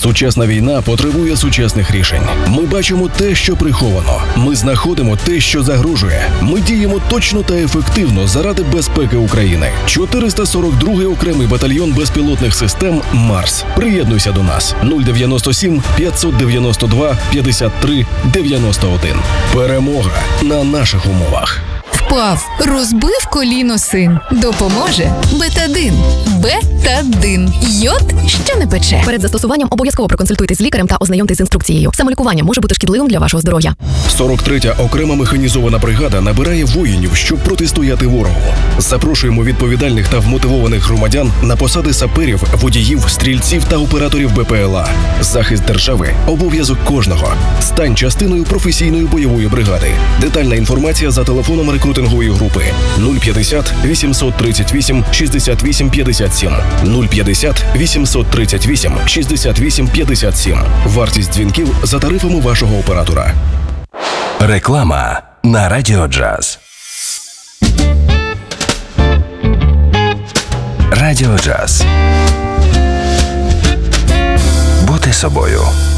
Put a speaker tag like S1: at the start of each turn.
S1: Сучасна війна потребує сучасних рішень. Ми бачимо те, що приховано. Ми знаходимо те, що загрожує. Ми діємо точно та ефективно заради безпеки України. 442-й окремий батальйон безпілотних систем «Марс». Приєднуйся до нас. 097 592 53 91. Перемога на наших умовах.
S2: Впав, розбив коліно син. Допоможе Бетадин. Бетадин. Йод, що не пече.
S3: Перед застосуванням обов'язково проконсультуйтесь з лікарем та ознайомтесь з інструкцією. Самолікування може бути шкідливим для вашого здоров'я.
S1: 43-я окрема механізована бригада набирає воїнів, щоб протистояти ворогу. Запрошуємо відповідальних та вмотивованих громадян на посади саперів, водіїв, стрільців та операторів БПЛА. Захист держави – обов'язок кожного. Стань частиною професійної бойової бригади. Детальна інформація за телефоном рекрутингової групи 050 838 68 57 050 838 68 57. Вартість дзвінків за тарифами вашого оператора.
S4: Реклама на Радіо Джаз. Радіо Джаз. Бути собою.